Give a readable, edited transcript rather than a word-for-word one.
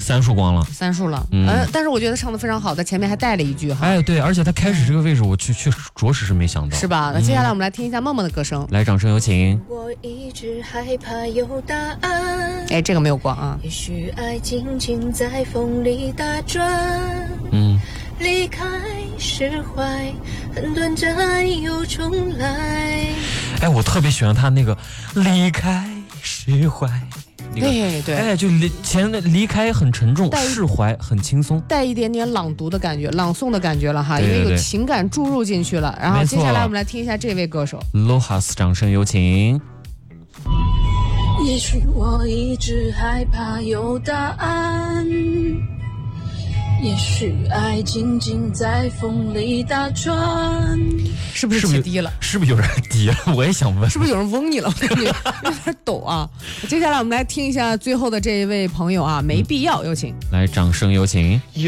三束光了 ，3束了。但是我觉得唱得非常好，在前面还带了一句哈。 哎，对，而且他开始这个位置，我确实着实是没想到， 是吧？那接下来我们来听一下梦梦的歌声。 来，掌声有请。 我一直害怕有答案。 哎，这个没有光啊。 也许爱静静在风里打转。离开释怀，很短暂又重来。 哎，我特别喜欢他那个离开释怀。 对对， 哎，就离开很沉重，释怀很轻松， 带一点点朗读的感觉，朗诵的感觉了哈， 对对对， 因为有情感注入进去了。然后接下来我们来听一下这位歌手 Lohas， 掌声有请。 也许我一直害怕有答案，也许爱静静在风里打转。 是不是起低了？ 是不是有人低了？我也想问， 是不是有人嗡你了？我感觉有点抖啊。接下来我们来听一下最后的这一位朋友啊，没必要，有请。 来，掌声有请。